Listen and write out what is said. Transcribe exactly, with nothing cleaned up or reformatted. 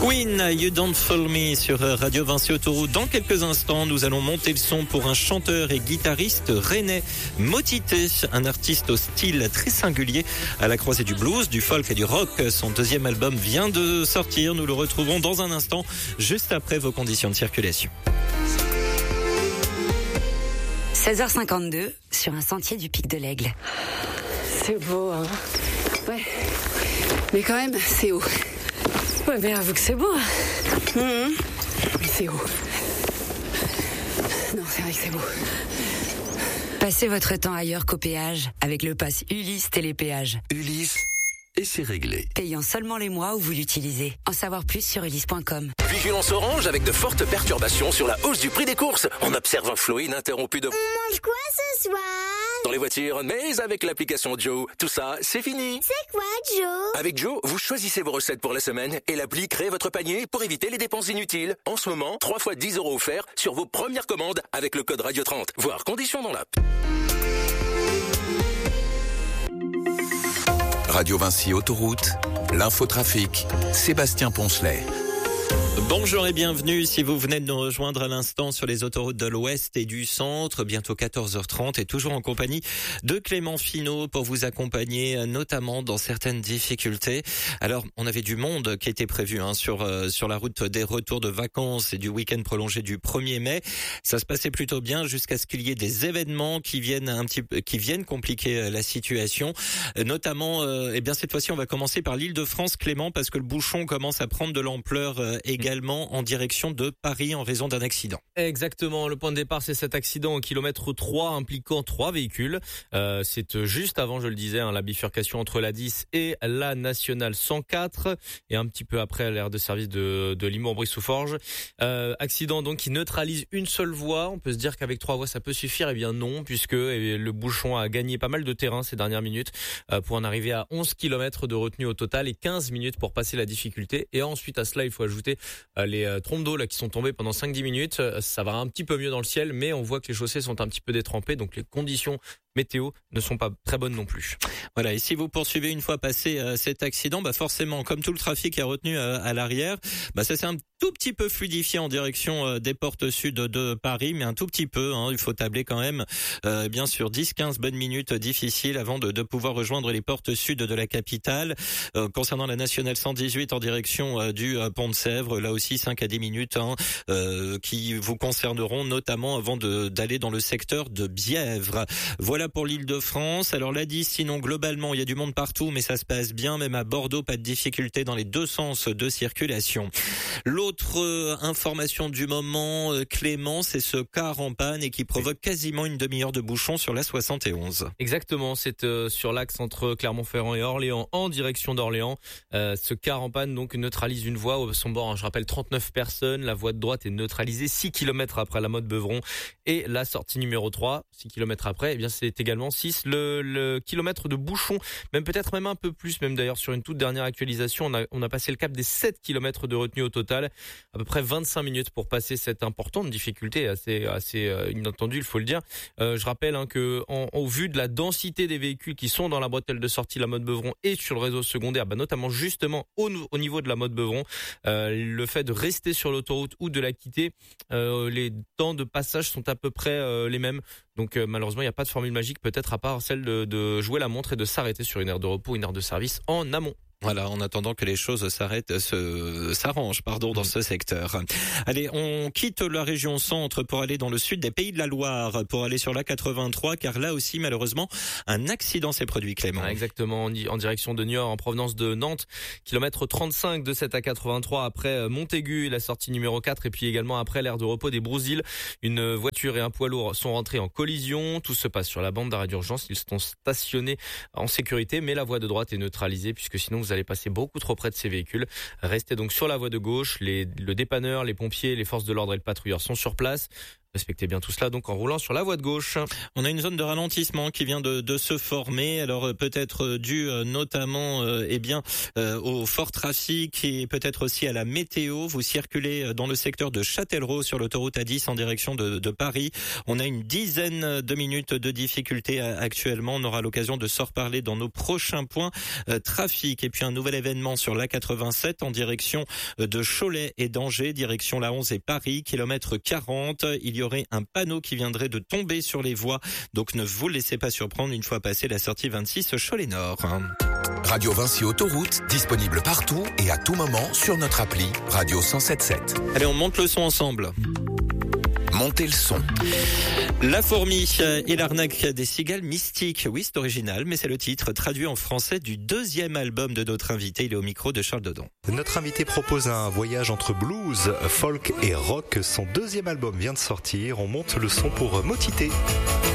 Queen, You Don't Fool Me sur Radio Vinci Autoroute. Dans quelques instants, nous allons monter le son pour un chanteur et guitariste rennais, Motité, un artiste au style très singulier à la croisée du blues, du folk et du rock. Son deuxième album vient de sortir. Nous le retrouvons dans un instant, juste après vos conditions de circulation. seize heures cinquante-deux sur un sentier du Pic de l'Aigle. C'est beau, hein. Ouais. Mais quand même, c'est haut. Ouais, mais avoue que c'est beau. Mmh. C'est haut. Non, c'est vrai que c'est beau. Passez votre temps ailleurs qu'au péage avec le pass Ulysse Télépéage. Ulysse, et c'est réglé. Payant seulement les mois où vous l'utilisez. En savoir plus sur ulysse point com. Vigilance orange avec de fortes perturbations sur la hausse du prix des courses. On observe un flot ininterrompu de... On mange quoi ce soir? Dans les voitures, mais avec l'application Joe, tout ça, c'est fini. C'est quoi, Joe? Avec Joe, vous choisissez vos recettes pour la semaine et l'appli crée votre panier pour éviter les dépenses inutiles. En ce moment, trois fois dix euros offerts sur vos premières commandes avec le code Radio trente. Voir conditions dans l'app. Radio Vinci Autoroute, l'infotrafic, Sébastien Poncelet. Bonjour et bienvenue si vous venez de nous rejoindre à l'instant sur les autoroutes de l'Ouest et du Centre, bientôt quatorze heures trente et toujours en compagnie de Clément Finot pour vous accompagner notamment dans certaines difficultés. Alors, on avait du monde qui était prévu hein, sur euh, sur la route des retours de vacances et du week-end prolongé du premier mai. Ça se passait plutôt bien jusqu'à ce qu'il y ait des événements qui viennent un petit peu qui viennent compliquer la situation, notamment euh, eh bien cette fois-ci on va commencer par l'Île-de-France, Clément, parce que le bouchon commence à prendre de l'ampleur euh, également en direction de Paris en raison d'un accident. Exactement, le point de départ c'est cet accident au kilomètre trois impliquant trois véhicules. Euh, c'est juste avant, je le disais, hein, la bifurcation entre la dix et la nationale cent quatre et un petit peu après l'aire de service de, de Limours-Brie-sous-Forges. Euh, accident donc qui neutralise une seule voie. On peut se dire qu'avec trois voies ça peut suffire. Eh bien non, puisque eh, le bouchon a gagné pas mal de terrain ces dernières minutes euh, pour en arriver à onze kilomètres de retenue au total et quinze minutes pour passer la difficulté. Et ensuite à cela il faut ajouter les euh, trompes d'eau là qui sont tombées pendant cinq dix minutes. Ça va un petit peu mieux dans le ciel, mais on voit que les chaussées sont un petit peu détrempées, donc les conditions météo ne sont pas très bonnes non plus. Voilà, et si vous poursuivez une fois passé euh, cet accident, bah forcément, comme tout le trafic est retenu euh, à l'arrière, bah ça s'est un tout petit peu fluidifié en direction euh, des portes sud de Paris, mais un tout petit peu, hein, il faut tabler quand même, euh, bien sûr, dix quinze bonnes minutes difficiles avant de, de pouvoir rejoindre les portes sud de la capitale. Euh, concernant la nationale cent dix-huit en direction euh, du euh, pont de Sèvres, là aussi cinq à dix minutes hein, euh, qui vous concerneront notamment avant de, d'aller dans le secteur de Bièvre. Voilà pour l'Île-de-France. Alors la dix, sinon globalement il y a du monde partout, mais ça se passe bien, même à Bordeaux, pas de difficulté dans les deux sens de circulation. L'autre euh, information du moment, euh, Clément, c'est ce car en panne et qui provoque quasiment une demi-heure de bouchon sur la soixante et onze. Exactement, c'est euh, sur l'axe entre Clermont-Ferrand et Orléans, en direction d'Orléans. Euh, ce car en panne donc neutralise une voie au son bord, hein, je rappelle trente-neuf personnes. La voie de droite est neutralisée six kilomètres après la Motte Beuvron et la sortie numéro trois, six kilomètres après, eh bien c'est également six le, le kilomètre de bouchon, même peut-être même un peu plus, même d'ailleurs sur une toute dernière actualisation, on a, on a passé le cap des sept kilomètres de retenue au total, à peu près vingt-cinq minutes pour passer cette importante difficulté, assez, assez euh, inattendue, il faut le dire. Euh, je rappelle hein, que en, au vu de la densité des véhicules qui sont dans la bretelle de sortie la Motte Beuvron et sur le réseau secondaire, bah, notamment justement au, au niveau de la Motte Beuvron, euh, le fait de rester sur l'autoroute ou de la quitter, euh, les temps de passage sont à peu près euh, les mêmes. Donc euh, malheureusement, il n'y a pas de formule magique, peut-être à part celle de, de jouer la montre et de s'arrêter sur une aire de repos, une aire de service en amont. Voilà, en attendant que les choses s'arrêtent, se, s'arrangent, pardon, dans ce secteur. Allez, on quitte la région centre pour aller dans le sud des Pays de la Loire, pour aller sur l'A quatre-vingt-trois, car là aussi, malheureusement, un accident s'est produit, Clément. Ah, exactement, en direction de Niort, en provenance de Nantes, kilomètre trente-cinq de cette A quatre-vingt-trois, après Montaigu, la sortie numéro quatre, et puis également après l'aire de repos des Brousilles. Une voiture et un poids lourd sont rentrés en collision. Tout se passe sur la bande d'arrêt d'urgence. Ils sont stationnés en sécurité, mais la voie de droite est neutralisée, puisque sinon vous allez passer beaucoup trop près de ces véhicules. Restez donc sur la voie de gauche. Les, le dépanneur, les pompiers, les forces de l'ordre et le patrouilleur sont sur place. Respectez bien tout cela donc en roulant sur la voie de gauche. On a une zone de ralentissement qui vient de, de se former, alors peut-être dû notamment euh, eh bien euh, au fort trafic et peut-être aussi à la météo. Vous circulez dans le secteur de Châtellerault sur l'autoroute A dix en direction de, de Paris. On a une dizaine de minutes de difficultés actuellement. On aura l'occasion de s'en reparler dans nos prochains points euh, trafic. Et puis un nouvel événement sur l'A quatre-vingt-sept en direction de Cholet et d'Angers, direction la onze et Paris, kilomètre quarante. Il y aurait un panneau qui viendrait de tomber sur les voies. Donc ne vous laissez pas surprendre une fois passé la sortie vingt-six Cholet Nord. Radio Vinci Autoroute, disponible partout et à tout moment sur notre appli Radio cent sept sept. Allez, on monte le son ensemble. Montez le son. La fourmi et l'arnaque des cigales mystiques. Oui, c'est original, mais c'est le titre traduit en français du deuxième album de notre invité. Il est au micro de Charles Dodon. Notre invité propose un voyage entre blues, folk et rock. Son deuxième album vient de sortir. On monte le son pour Motité.